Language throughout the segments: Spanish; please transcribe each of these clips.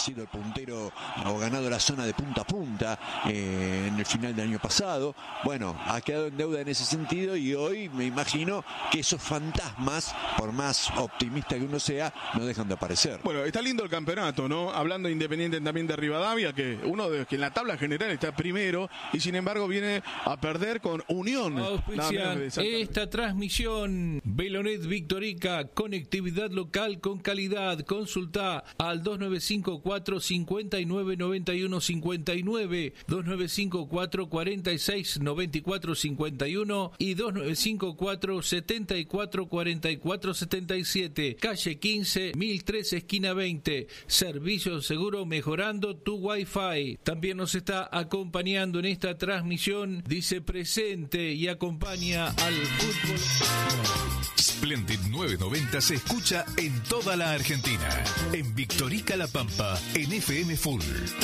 sido el puntero o ganado la zona de punta a punta en el final del año pasado. Bueno, ha quedado en deuda en ese sentido y hoy me imagino que esos fantasmas, por más optimista que uno sea, no dejan de aparecer. Bueno, está lindo el campeonato, ¿no? Hablando de Independiente también de Rivadavia, que que en la tabla general está primero y sin embargo viene a perder con Unión. Esta transmisión, Velonet Victorica, conectividad local con calidad. Consulta al 2954 59 91 59, 2954 46 94 51 y 2954 74 44 77, calle 15, 1003, esquina 20. Servicio seguro mejorando tu Wi-Fi. También nos está acompañando en esta transmisión, dice presente y acompaña al fútbol. Splendid 990 se escucha en toda la Argentina. En Victorica La Pampa, en FM Full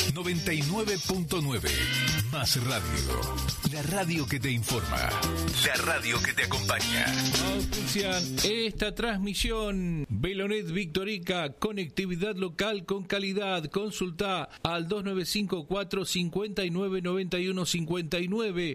99.9. Más radio. La radio que te informa. La radio que te acompaña. Auspician esta transmisión, Velonet Victorica, conectividad local con calidad. Consulta al 2954 59 91 59,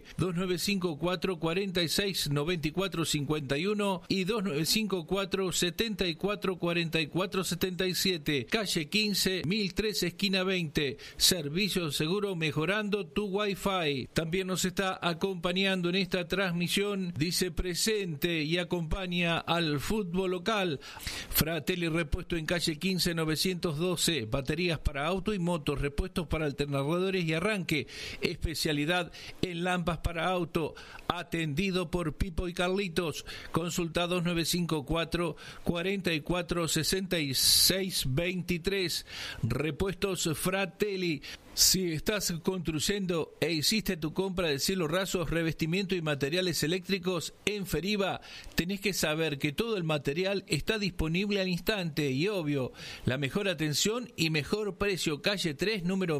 2954 46 94 51 y 2954 74 44 77, calle 15, 1003, esquina 20. Servicio seguro mejorando tu Wi-Fi. También nos está acompañando en esta transmisión, dice presente y acompaña al fútbol local. Fratelli Repuesto en calle 15 912, baterías para auto y motos, repuestos para alternadores y arranque, especialidad en lámparas para auto, atendido por Pipo y Carlitos. Consulta 2954 44 66 23. Repuestos Fratelli. Si estás construyendo e hiciste tu compra de cielo rasos, revestimiento y materiales eléctricos en Feriva, tenés que saber que todo el material está disponible al instante y obvio, la mejor atención y mejor precio. Calle 3, número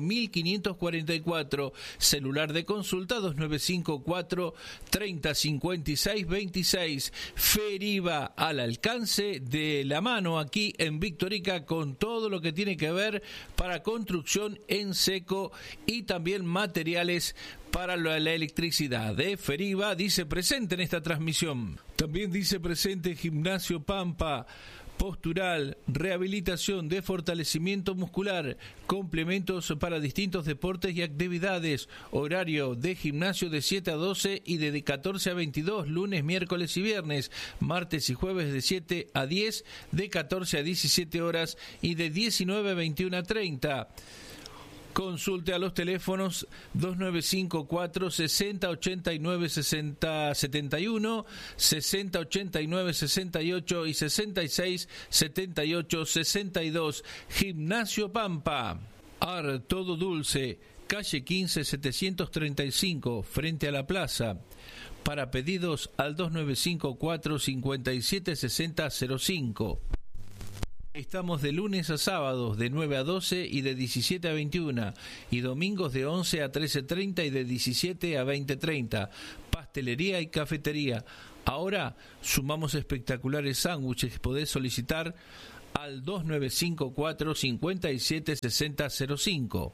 1544, celular de consulta 2954 30 56 26. Feriva, al alcance de la mano aquí en Victorica, con todo lo que tiene que ver para construcción en seco y también materiales para la electricidad. Feriva dice presente en esta transmisión. También dice presente Gimnasio Pampa, postural, rehabilitación de fortalecimiento muscular, complementos para distintos deportes y actividades, horario de gimnasio de 7 a 12 y de 14 a 22, lunes, miércoles y viernes, martes y jueves de 7 a 10, de 14 a 17 horas y de 19 a 21 a 30. Consulte a los teléfonos 2954 60 89 60 71, 60 89 68 y 66 78 62. Gimnasio Pampa. Todo Dulce, calle 15 735, frente a la plaza. Para pedidos al 2954 57 60 05. Estamos de lunes a sábados de 9 a 12 y de 17 a 21 y domingos de 11 a 13:30 y de 17 a 20:30. Pastelería y cafetería. Ahora sumamos espectaculares sándwiches. Podés solicitar al 2954 57 60 05.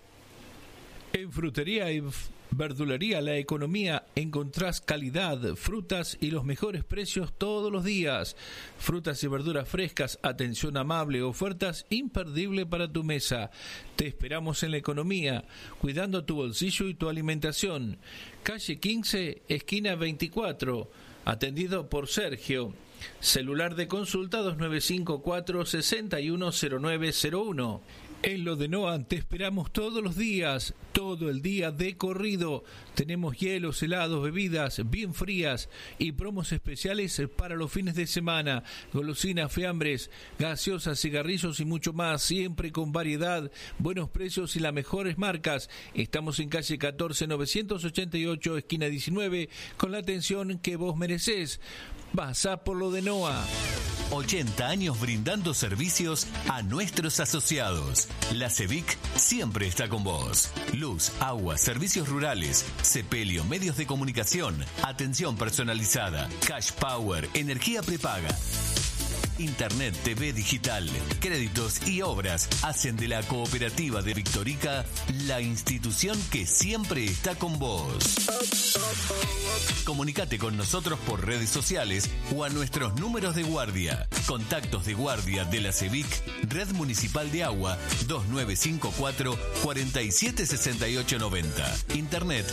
En Frutería y Verdulería La Economía encontrás calidad, frutas y los mejores precios todos los días. Frutas y verduras frescas, atención amable, ofertas imperdibles para tu mesa. Te esperamos en La Economía, cuidando tu bolsillo y tu alimentación. Calle 15, esquina 24, atendido por Sergio. Celular de consulta 2954 610901. En Lo de Noa te esperamos todos los días, todo el día de corrido. Tenemos hielos, helados, bebidas bien frías y promos especiales para los fines de semana. Golosinas, fiambres, gaseosas, cigarrillos y mucho más, siempre con variedad, buenos precios y las mejores marcas. Estamos en calle 14 988, esquina 19, con la atención que vos merecés. Pasá por Lo de Noa. 80 años brindando servicios a nuestros asociados. La CEVIC siempre está con vos. Luz, agua, servicios rurales, sepelio, medios de comunicación, atención personalizada, cash power, energía prepaga. Internet, TV digital, créditos y obras hacen de la Cooperativa de Victorica la institución que siempre está con vos. Comunicate con nosotros por redes sociales o a nuestros números de guardia. Contactos de guardia de la CEVIC, Red Municipal de Agua, 2954 476890. Internet